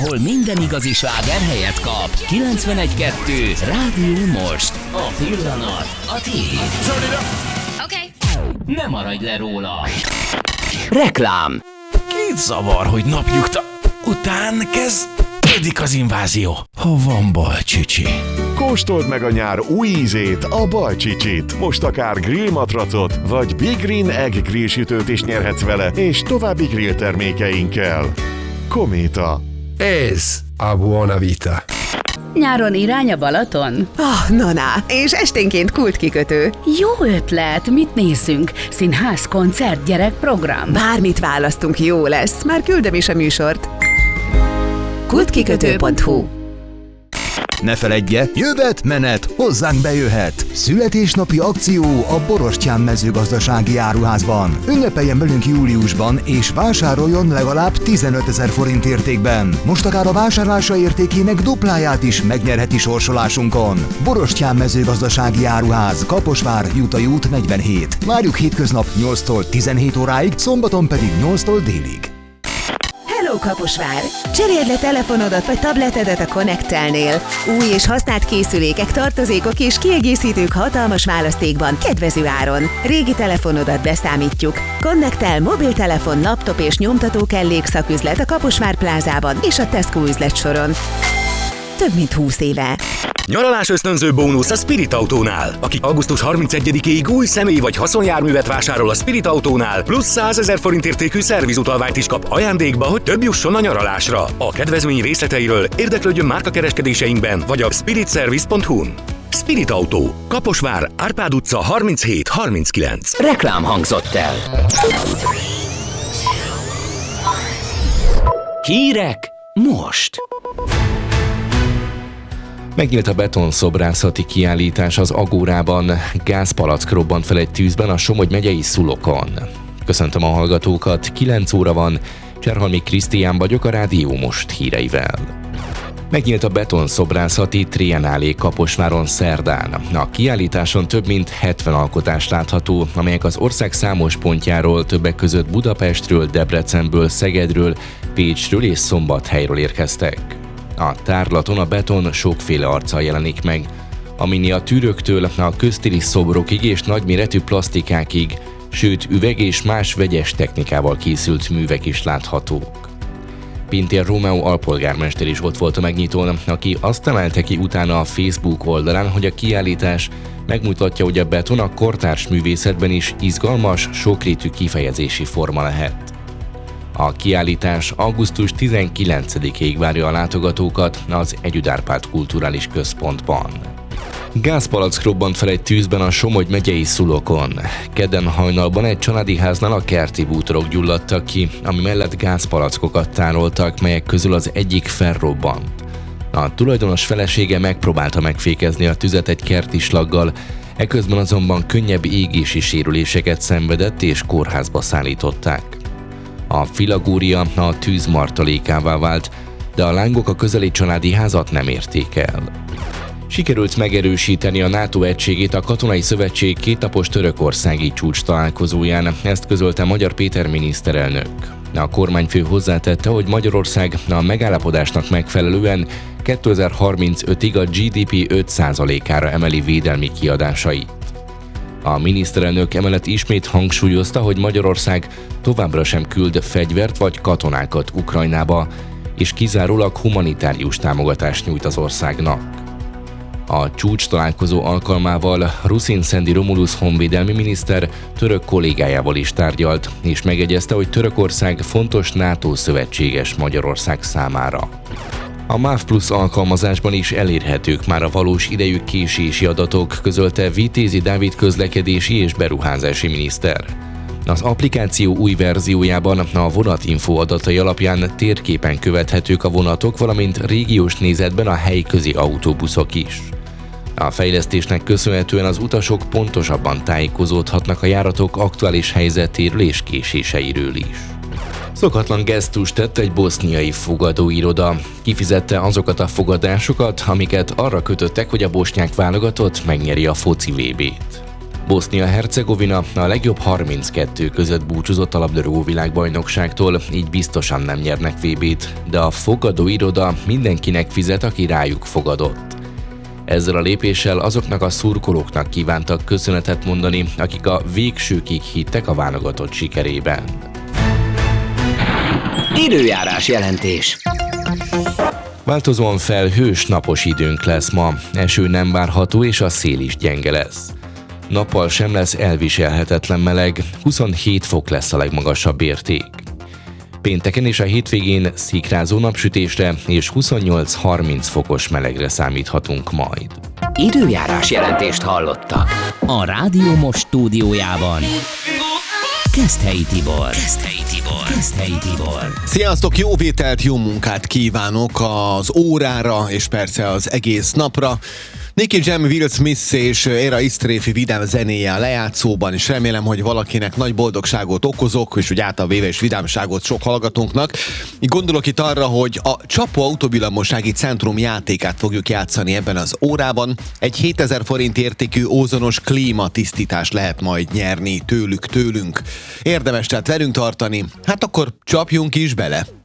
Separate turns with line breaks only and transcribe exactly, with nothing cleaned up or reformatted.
ahol minden igazi sláger helyet kap. kilencvenegy kettő Rádió Most. A pillanat a tiéd.
Oké.
Ne maradj le róla. Reklám.
Két zavar, hogy napnyugta után kezdődik az invázió. Ha van balcsicsi.
Kóstold meg a nyár új ízét, a balcsicsit. Most akár grillmatracot, vagy Big Green Egg grillsütőt is nyerhetsz vele, és további grill termékeinkkel. Kométa.
Ez a Buona Vita.
Nyáron irány a Balaton?
Ah, na, na, és esténként kultkikötő.
Jó ötlet, mit nézzünk? Színház, koncert, gyerekprogram?
Bármit választunk, jó lesz, már küldöm is a műsort. kultkikötő pont hu.
Ne feledje, jövet, menet, hozzánk bejöhet. Születésnapi akció a Borostyán mezőgazdasági áruházban. Ünnepeljen velünk júliusban, és vásároljon legalább tizenötezer forint értékben. Most akár a vásárlása értékének dupláját is megnyerheti sorsolásunkon. Borostyán mezőgazdasági áruház, Kaposvár, Jutai út negyvenhét. Várjuk hétköznap nyolctól tizenhét óráig, szombaton pedig nyolctól délig.
Hello Kaposvár! Cseréld le telefonodat vagy tabletedet a Connectelnél. Új és használt készülékek, tartozékok és kiegészítők hatalmas választékban, kedvező áron. Régi telefonodat beszámítjuk. Connectel mobiltelefon, laptop és nyomtató kellék szaküzlet a Kaposvár plázában és a Tesco üzletsoron. Több mint húsz éve.
Nyaralás ösztönző bónusz a Spirit Autónál. Aki augusztus harmincegyedikéig új személy vagy haszonjárművet vásárol a Spirit Autónál, plusz százezer forint értékű szervizutalványt is kap ajándékba, hogy több jusson a nyaralásra. A kedvezmény részleteiről érdeklődjön márkakereskedéseinkben vagy a spirit service pont hu-n. Spirit Autó. Kaposvár, Árpád utca harminchét harminckilenc.
Reklám hangzott el. Hírek most.
Megnyílt a betonszobrászati kiállítás az Agórában, gázpalack robbant fel egy tűzben a Somogy megyei Szulokon. Köszöntöm a hallgatókat, kilenc óra van, Cserhalmi Krisztián vagyok a Rádió Most híreivel. Megnyílt a betonszobrászati triennálé Kaposváron szerdán. A kiállításon több mint hetven alkotás látható, amelyek az ország számos pontjáról, többek között Budapestről, Debrecenből, Szegedről, Pécsről és Szombathelyről érkeztek. A tárlaton a beton sokféle arccal jelenik meg, a miniatűröktől a köztéri szobrokig és nagyméretű plastikákig, sőt üveg és más vegyes technikával készült művek is láthatók. Pintér Rómeó alpolgármester is ott volt a megnyitón, aki azt emelte ki utána a Facebook oldalán, hogy a kiállítás megmutatja, hogy a beton a kortárs művészetben is izgalmas, sokrétű kifejezési forma lehet. A kiállítás augusztus tizenkilencedikéig várja a látogatókat az Együd Árpád Kulturális Központban. Gázpalack robbant fel egy tűzben a Somogy megyei Szulokon. Kedden hajnalban egy családi háznál a kerti bútorok gyulladtak ki, ami mellett gázpalackokat tároltak, melyek közül az egyik felrobbant. A tulajdonos felesége megpróbálta megfékezni a tüzet egy kerti slaggal, eközben azonban könnyebb égési sérüléseket szenvedett és kórházba szállították. A filagória a tűz martalékává vált, de a lángok a közeli családi házat nem érték el. Sikerült megerősíteni a NATO egységét a Katonai Szövetség kétnapos törökországi csúcs találkozóján, ezt közölte Magyar Péter miniszterelnök. A kormányfő hozzátette, hogy Magyarország a megállapodásnak megfelelően kétezer-harmincötig a gé dé pé öt százalékára emeli védelmi kiadásait. A miniszterelnök emellett ismét hangsúlyozta, hogy Magyarország továbbra sem küld fegyvert vagy katonákat Ukrajnába, és kizárólag humanitárius támogatást nyújt az országnak. A csúcs találkozó alkalmával Ruszin Szendi Romulus honvédelmi miniszter török kollégájával is tárgyalt, és megegyezte, hogy Törökország fontos NATO szövetséges Magyarország számára. A MÁV Plus alkalmazásban is elérhetők már a valós idejű késési adatok, közölte Vitézi Dávid közlekedési és beruházási miniszter. Az applikáció új verziójában a vonatinfo adatai alapján térképen követhetők a vonatok, valamint régiós nézetben a helyközi autóbuszok is. A fejlesztésnek köszönhetően az utasok pontosabban tájékozódhatnak a járatok aktuális helyzetéről és késéseiről is. Szokatlan gesztust tett egy boszniai fogadóiroda. Kifizette azokat a fogadásokat, amiket arra kötöttek, hogy a bosnyák válogatott megnyeri a foci vé bét. Bosznia-Hercegovina a legjobb harminckettő között búcsúzott a labdarúgó világbajnokságtól, így biztosan nem nyernek vé bét, de a fogadó iroda mindenkinek fizet, aki rájuk fogadott. Ezzel a lépéssel azoknak a szurkolóknak kívántak köszönetet mondani, akik a végsőkig hittek a válogatott sikerében.
Időjárás jelentés.
Változóan felhős, napos időnk lesz ma, eső nem várható és a szél is gyenge lesz. Nappal sem lesz elviselhetetlen meleg, huszonhét fok lesz a legmagasabb érték. Pénteken és a hétvégén szikrázó napsütésre és huszonnyolc-harminc fokos melegre számíthatunk majd.
Időjárás jelentést hallottak. A Rádió Most stúdiójában Keszthelyi Tibor. Keszthelyi Tibor. Keszthelyi Tibor.
Sziasztok, jó vételt, jó munkát kívánok az órára, és persze az egész napra. Nicky Jam, Will Smith és Era Istréfi vidám zenéje a lejátszóban, és remélem, hogy valakinek nagy boldogságot okozok, és úgy általában véve is vidámságot sok hallgatónknak. Gondolok itt arra, hogy a Csapó Autovillamossági Centrum játékát fogjuk játszani ebben az órában. Egy hétezer forint értékű ózonos klímatisztítást lehet majd nyerni tőlük, tőlünk. Érdemes tehát velünk tartani, hát akkor csapjunk is bele!